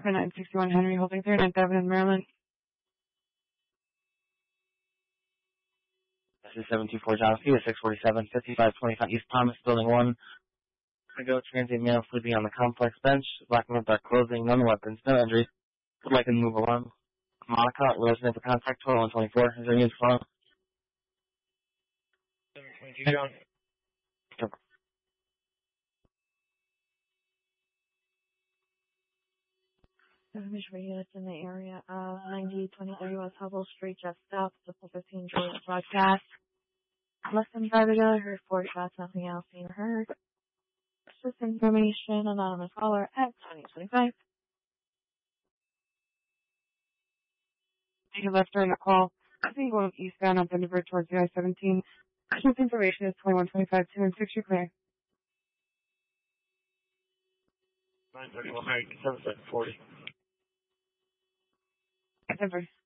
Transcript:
for 961 Henry, holding 39th Avenue, Maryland. This is 724 John F. 647 5525 East Thomas, Building 1. Go transient male sleeping on the complex bench. Black men dark clothing, none weapons, no injuries. Would like to move along. Monica, resident for contact, total 124. Is there any phone? 722 John. Misery units in the area of 9023 West Hubble Street, just south of the 15 Juliet broadcast. Less than 5 ago, heard 4 shots, nothing else being heard. This information, anonymous caller at 2025. You left during the call. I think going eastbound on Thunderbird towards the I-17. This information is 2125 216. You're clear. 931 Hurricane 7740. Denver.